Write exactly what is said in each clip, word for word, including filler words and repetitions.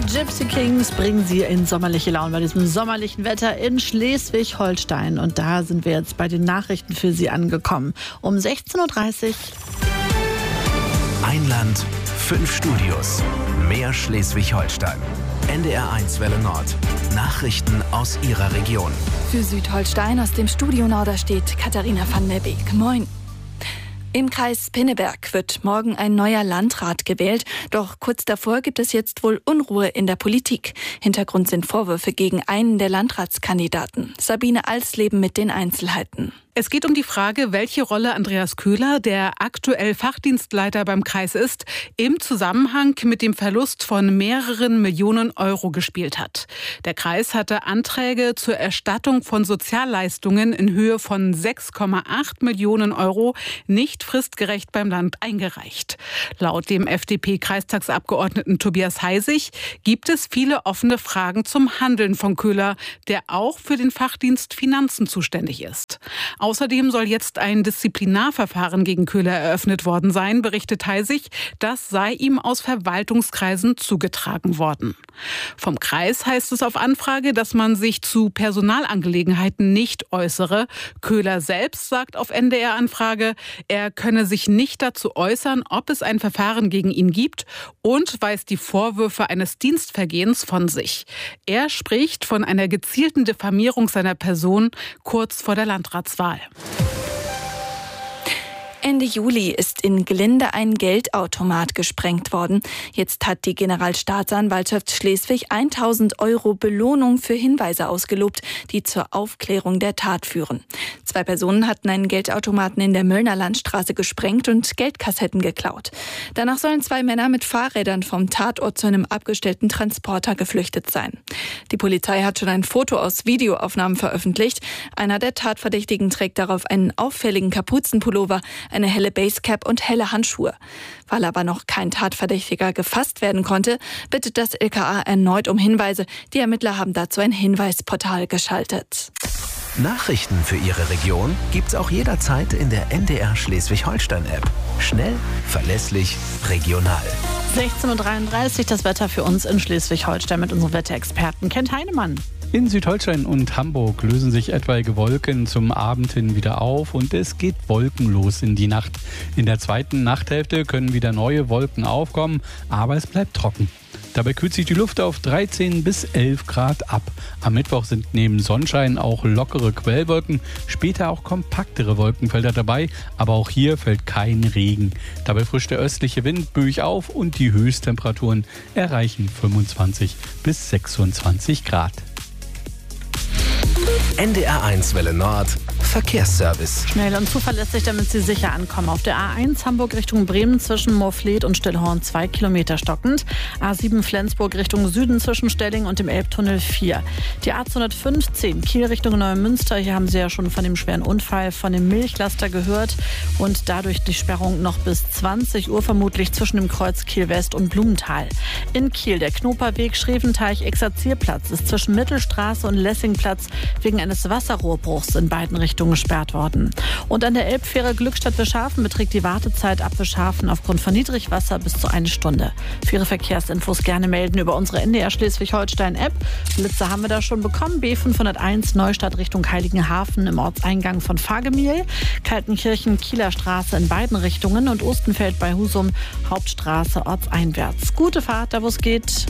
Gypsy Kings bringen Sie in sommerliche Laune bei diesem sommerlichen Wetter in Schleswig-Holstein. Und da sind wir jetzt bei den Nachrichten für Sie angekommen. Um sechzehn Uhr dreißig. Ein Land, fünf Studios, mehr Schleswig-Holstein. N D R eins Welle Nord. Nachrichten aus Ihrer Region. Für Südholstein aus dem Studio Norderstedt Katharina van der Beek. Moin. Im Kreis Pinneberg wird morgen ein neuer Landrat gewählt. Doch kurz davor gibt es jetzt wohl Unruhe in der Politik. Hintergrund sind Vorwürfe gegen einen der Landratskandidaten. Sabine Alsleben mit den Einzelheiten. Es geht um die Frage, welche Rolle Andreas Köhler, der aktuell Fachdienstleiter beim Kreis ist, im Zusammenhang mit dem Verlust von mehreren Millionen Euro gespielt hat. Der Kreis hatte Anträge zur Erstattung von Sozialleistungen in Höhe von sechs Komma acht Millionen Euro nicht fristgerecht beim Land eingereicht. Laut dem F D P-Kreistagsabgeordneten Tobias Heisig gibt es viele offene Fragen zum Handeln von Köhler, der auch für den Fachdienst Finanzen zuständig ist. Außerdem soll jetzt ein Disziplinarverfahren gegen Köhler eröffnet worden sein, berichtet Heisig. Das sei ihm aus Verwaltungskreisen zugetragen worden. Vom Kreis heißt es auf Anfrage, dass man sich zu Personalangelegenheiten nicht äußere. Köhler selbst sagt auf N D R-Anfrage, er könne sich nicht dazu äußern, ob es ein Verfahren gegen ihn gibt, und weist die Vorwürfe eines Dienstvergehens von sich. Er spricht von einer gezielten Diffamierung seiner Person kurz vor der Landratswahl. Ende Juli ist in Glinde ein Geldautomat gesprengt worden. Jetzt hat die Generalstaatsanwaltschaft Schleswig tausend Euro Belohnung für Hinweise ausgelobt, die zur Aufklärung der Tat führen. Zwei Personen hatten einen Geldautomaten in der Möllner Landstraße gesprengt und Geldkassetten geklaut. Danach sollen zwei Männer mit Fahrrädern vom Tatort zu einem abgestellten Transporter geflüchtet sein. Die Polizei hat schon ein Foto aus Videoaufnahmen veröffentlicht. Einer der Tatverdächtigen trägt darauf einen auffälligen Kapuzenpullover, eine helle Basecap und helle Handschuhe. Weil aber noch kein Tatverdächtiger gefasst werden konnte, bittet das L K A erneut um Hinweise. Die Ermittler haben dazu ein Hinweisportal geschaltet. Nachrichten für Ihre Region gibt's auch jederzeit in der N D R Schleswig-Holstein-App. Schnell, verlässlich, regional. sechzehn Uhr dreiunddreißig, das Wetter für uns in Schleswig-Holstein mit unserem Wetterexperten Kent Heinemann. In Südholstein und Hamburg lösen sich etwaige Wolken zum Abend hin wieder auf und es geht wolkenlos in die Nacht. In der zweiten Nachthälfte können wieder neue Wolken aufkommen, aber es bleibt trocken. Dabei kühlt sich die Luft auf dreizehn bis elf Grad ab. Am Mittwoch sind neben Sonnenschein auch lockere Quellwolken, später auch kompaktere Wolkenfelder dabei, aber auch hier fällt kein Regen. Dabei frischt der östliche Wind böig auf und die Höchsttemperaturen erreichen fünfundzwanzig bis sechsundzwanzig Grad. N D R eins Welle Nord. Verkehrsservice. Schnell und zuverlässig, damit Sie sicher ankommen. Auf der A eins Hamburg Richtung Bremen zwischen Moorfleet und Stillhorn zwei Kilometer stockend. A sieben Flensburg Richtung Süden zwischen Stelling und dem Elbtunnel vier. Die A zweihundertfünfzehn Kiel Richtung Neumünster. Hier haben Sie ja schon von dem schweren Unfall von dem Milchlaster gehört. Und dadurch die Sperrung noch bis zwanzig Uhr vermutlich zwischen dem Kreuz Kiel West und Blumenthal. In Kiel der Knoperweg Schreventeich-Exerzierplatz ist zwischen Mittelstraße und Lessingplatz wegen eines Wasserrohrbruchs in beiden Richtungen gesperrt worden. Und an der Elbfähre Glückstadt-Wischhafen beträgt die Wartezeit ab Wischhafen aufgrund von Niedrigwasser bis zu eine Stunde. Für Ihre Verkehrsinfos gerne melden über unsere N D R Schleswig-Holstein-App. Blitze haben wir da schon bekommen. B fünfhunderteins Neustadt Richtung Heiligenhafen im Ortseingang von Fahrgemiel. Kaltenkirchen, Kieler Straße in beiden Richtungen und Ostenfeld bei Husum, Hauptstraße ortseinwärts. Gute Fahrt, da wo es geht.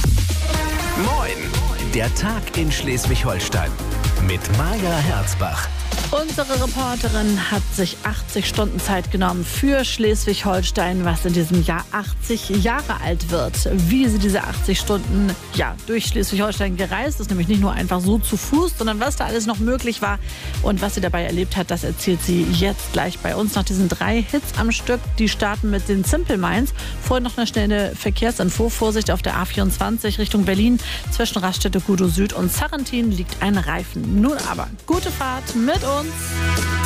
Moin! Der Tag in Schleswig-Holstein mit Maja Herzbach. Unsere Reporterin hat sich achtzig Stunden Zeit genommen für Schleswig-Holstein, was in diesem Jahr achtzig Jahre alt wird. Wie sie diese achtzig Stunden ja, durch Schleswig-Holstein gereist ist, nämlich nicht nur einfach so zu Fuß, sondern was da alles noch möglich war und was sie dabei erlebt hat, das erzählt sie jetzt gleich bei uns nach diesen drei Hits am Stück. Die starten mit den Simple Minds. Vorher noch eine schnelle Verkehrsinfo. Vorsicht auf der A vierundzwanzig Richtung Berlin. Zwischen Raststätte Gudow Süd und Sarrentin liegt ein Reifen. Nun aber, gute Fahrt mit uns.